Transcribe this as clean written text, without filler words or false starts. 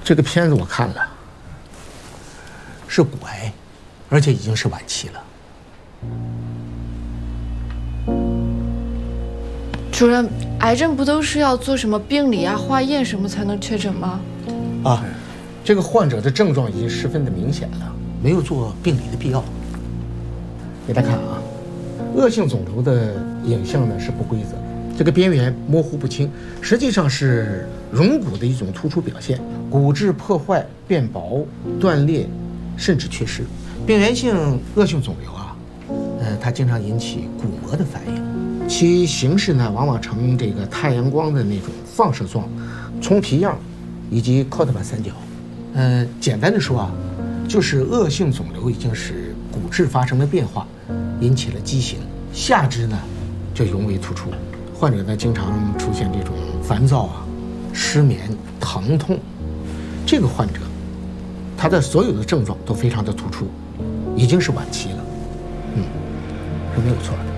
这个片子我看了，是骨癌，而且已经是晚期了。 主任，癌症不都是要做什么病理啊、化验什么才能确诊吗？ 啊，这个患者的症状已经十分的明显了，没有做病理的必要。给大家看啊，恶性肿瘤的影像呢是不规则的，这个边缘模糊不清，实际上是溶骨的一种突出表现，骨质破坏、变薄、断裂，甚至缺失。边缘性恶性肿瘤啊，它经常引起骨膜的反应，其形式呢往往呈这个太阳光的那种放射状、葱皮样，以及科特曼三角。简单的说啊，就是恶性肿瘤已经使骨质发生了变化，引起了畸形，下肢呢就尤为突出。患者呢经常出现这种烦躁啊、失眠、疼痛。这个患者，他的所有的症状都非常的突出，已经是晚期了，是没有错的。